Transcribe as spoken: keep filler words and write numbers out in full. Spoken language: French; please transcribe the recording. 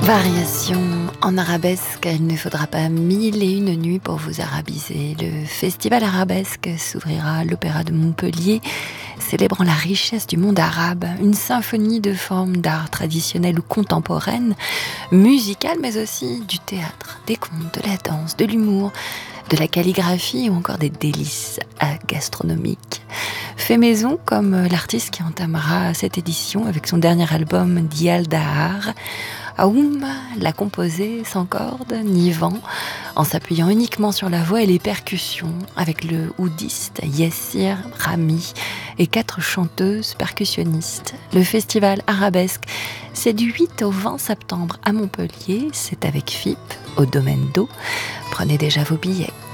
Variation en arabesque, il ne faudra pas mille et une nuits pour vous arabiser. Le festival arabesque s'ouvrira à l'Opéra de Montpellier, célébrant la richesse du monde arabe, une symphonie de formes d'art traditionnelles ou contemporaines, musicales mais aussi du théâtre, des contes, de la danse, de l'humour, de la calligraphie ou encore des délices gastronomiques. Fait maison comme l'artiste qui entamera cette édition avec son dernier album Dial Dahar. Aoum l'a composé sans corde ni vent, en s'appuyant uniquement sur la voix et les percussions, avec le oudiste Yassir Rami et quatre chanteuses percussionnistes. Le festival arabesque, c'est du huit au vingt septembre à Montpellier, c'est avec F I P, au Domaine d'Eau. Prenez déjà vos billets.